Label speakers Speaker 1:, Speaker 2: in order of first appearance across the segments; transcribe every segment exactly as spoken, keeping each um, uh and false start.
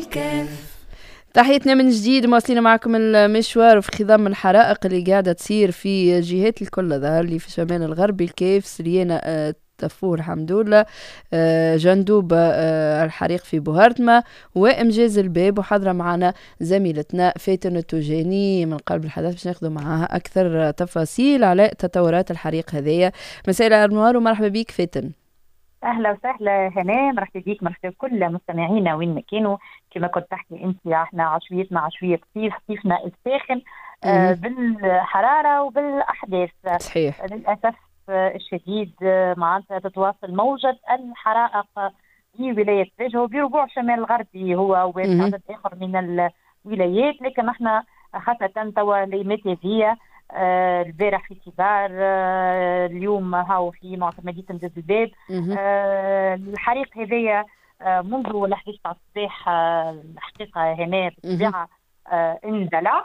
Speaker 1: تحياتنا من جديد، مواصلين معكم المشوار وفي خضم الحرائق اللي قاعدة تصير في جهات الكل، ظهر لي في الشمال الغربي الكيف سريانة آه تفور حمدولة آه جندوبة آه الحريق في بوهرتما وإمجاز الباب. وحضرة معنا زميلتنا فاتن التوجاني من قلب الحدث باش ناخذوا معها أكثر تفاصيل على تطورات الحريق هذية. مساء النور ومرحبا بك فاتن.
Speaker 2: اهلا وسهلا هنا، مرحبا بيك، مرحبا بكل مستمعينا وين ما كانوا. كما كنت تحكي انت، احنا عشويتنا عشويه صيف، صيفنا الساخن آه بالحراره وبالاحداث.
Speaker 1: صحيح.
Speaker 2: للاسف الشديد معناتها تتواصل موجه الحرائق في ولايه بجه وبربوع شمال الغربي هو وعدد اخر من الولايات، لكن احنا خاصه توا لميتيفيا آه البارح في كبار، آه اليوم هاو في معتمدية مجاز الباب. آه الحريق هذايا آه منذ الحديث تاع الصباح آه الحقيقة هنا بالطبيعة آه اندلع.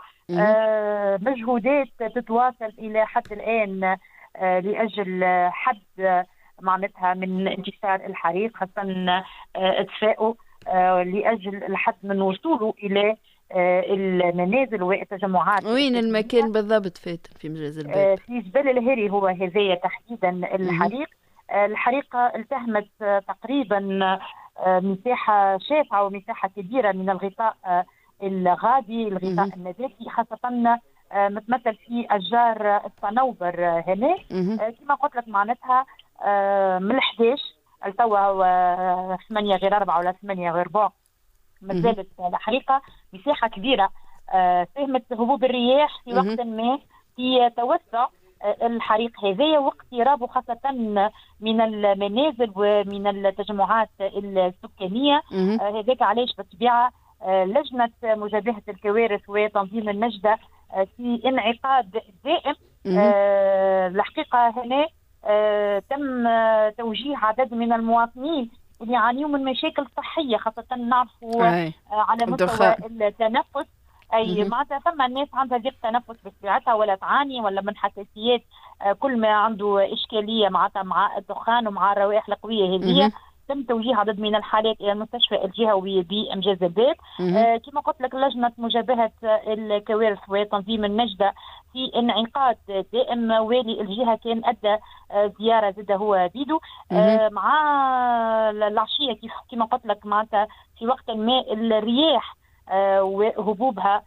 Speaker 2: آه مجهودات تتواصل إلى حد الآن آه لأجل حد معناتها من انتشار الحريق، خاصة آه اطفائه آه لأجل الحد من وصوله إلى آه المنازل والتجمعات.
Speaker 1: وين المكان بالضبط فاتن في مجاز الباب؟
Speaker 2: آه في جبل الهري هو هذايا تحديدا الحريق. آه الحريقة التهمت آه تقريبا آه مساحة شاسعة ومساحة كبيرة من الغطاء آه الغابي، الغطاء النباتي، خاصة آه متمثل في أشجار الصنوبر آه هنا. آه كما قلت لك معناتها آه من الحداش التوا هو ثمانية غير أربعة ولا ثمانية غير ربع، مازالت الحريقة مساحة كبيرة. آه فهمت هبوب الرياح في وقت ما في توسع آه الحريق هذايا واقترابه خاصة من المنازل ومن التجمعات السكانية. آه هذاك علاش بالطبيعة آه لجنة مجابهة الكوارث وتنظيم النجدة آه في انعقاد دائم. آه الحقيقة هنا آه تم آه توجيه عدد من المواطنين اللي يعانيوا من مشاكل صحية، خاصة نعرفوا آه على مستوى التنفس. أي معناتها ثم الناس عندها ضيق تنفس بطبيعتها ولا تعاني ولا من حساسيات، آه كل ما عنده إشكالية معناتها مع الدخان ومع الروائح القوية هذه. تم توجيه عدد من الحالات الى المستشفى الجهوي بامجاز الباب. آه كما قلت لك لجنه مجابهه الكوارث وتنظيم النجده في انعقاد دائم. والي الجهه كان ادى آه زياره زاد هو بيدو آه مع العشيه كيف كما قلت لك معناتها في وقت ما الرياح آه وهبوبها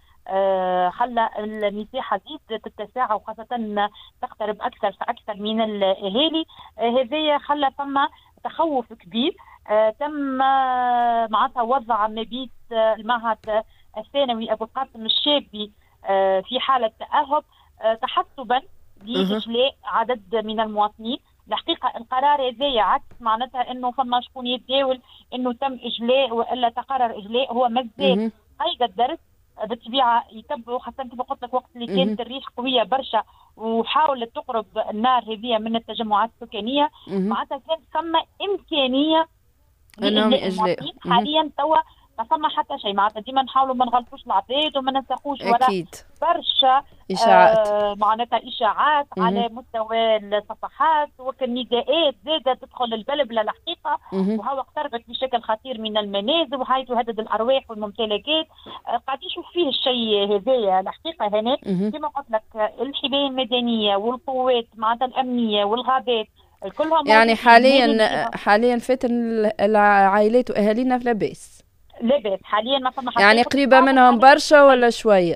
Speaker 2: آه خلى المساحه تزيد تتسع وخاصه تقترب اكثر فاكثر من الاهالي. آه هذايا خلى ثم تخوف كبير. آه تم آه معناتها وضع مبيت آه المعهد الثانوي ابو القاسم الشابي آه في حاله تاهب آه تحسبا لاجلاء عدد من المواطنين. الحقيقه القرار هذايا عكس معناتها انه فما شكون يتداول انه تم اجلاء والا تقرر اجلاء، هو مازال قيد الدرس. بالطبيعه يتبعوا خاصه كما قلت لك وقت اللي كانت الريح قويه برشا وحاولت تقرب النار هذه من التجمعات السكانيه، معناتها كانت ثم امكانيه
Speaker 1: انهم يجلاء.
Speaker 2: حاليا توا ما ثم حتى شيء، معناتها ديما نحاولوا ما نغلطوش العباد وما ننسخوش وراء برشا
Speaker 1: اشاعات
Speaker 2: آه معناتها اشاعات مم. على مستوى الصفحات وكالنداءات زادة تدخل البلبله الحقيقه، وهو اقتربت بشكل خطير من المنازل وهي تهدد الارواح والممتلكات. آه قاعد يشوف فيه الشيء هذايا الحقيقه هنا كما قلت لك الحمايه المدنيه والقوات معناتها الامنيه والغابات كلهم
Speaker 1: يعني حاليا حاليا فاتن العائلات واهالينا في لاباس
Speaker 2: لاباس حاليا ما فما
Speaker 1: يعني قريبه منهم برشا ولا شويه؟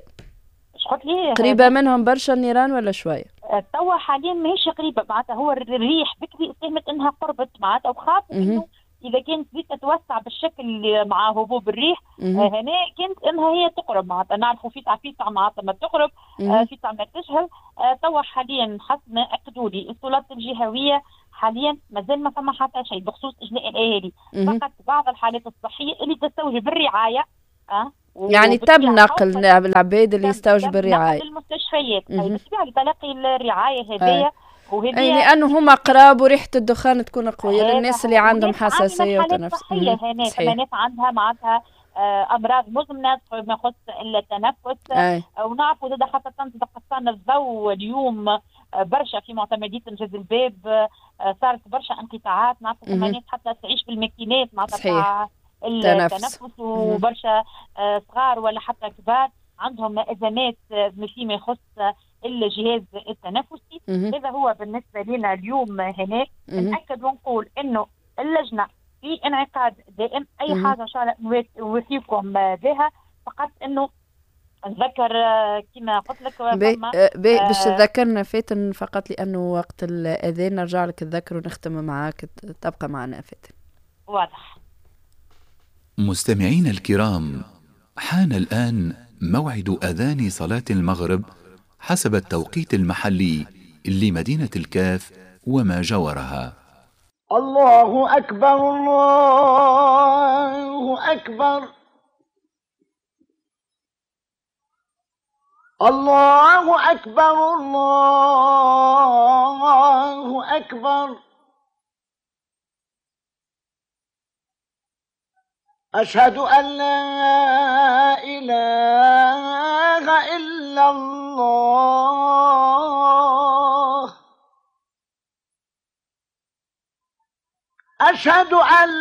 Speaker 2: قلت لي
Speaker 1: قريبه منهم برشا النيران ولا شويه؟
Speaker 2: توا حاليا ماهيش قريبه، معناتها هو الريح بكري فهمت انها قربت معناتها وخاف انه اذا كانت تزيد تتوسع بالشكل مع هبوب الريح آه هنا كانت انها هي تقرب، معناتها نعرفوا فيتع فيتع معناتها ما تقرب آه فيتع ما تشهل. آه توا حاليا حسب ما اكدوا لي السلطات الجهويه حاليا مازال ما فما حتى شيء بخصوص اجلاء الاهالي، فقط بعض الحالات الصحيه اللي تستوجب الرعايه. اه
Speaker 1: يعني تم نقل العباد اللي يستوجب الرعايه
Speaker 2: للمستشفيات بالطبيعه لتلقي الرعايه هذيا.
Speaker 1: اي لانه هما قراب وريحه الدخان تكون قويه للناس اللي عندهم حساسيه وتنفس.
Speaker 2: صحيه هنا كما ناس عندها معناتها امراض مزمنه فيما يخص التنفس. ونعرفوا زاد خاصه تدققان الضوء اليوم برشا في معتمديه مجاز الباب صارت برشا انقطاعات، نعرفوا كما ناس حتى تعيش بالماكينات معناتها
Speaker 1: تنفس.
Speaker 2: التنفس، وبرشا صغار ولا حتى كبار عندهم ازمات فيما يخص الجهاز التنفسي. هذا هو بالنسبه لنا اليوم هناك. ناكد ونقول انه اللجنه في انعقاد دائم، اي حاجه ان شاء الله نوفيكم بها، فقط انه نذكر كما قلت لك
Speaker 1: فما باش تذكرنا فاتن فقط لانه وقت الاذان نرجع لك الذكر ونختم معاك، تبقى معنا فاتن.
Speaker 2: واضح.
Speaker 3: مستمعين الكرام، حان الآن موعد أذان صلاة المغرب حسب التوقيت المحلي لمدينة الكاف وما جاورها.
Speaker 4: الله أكبر الله أكبر الله أكبر الله أكبر أشهد أن لا إله إلا الله أشهد أن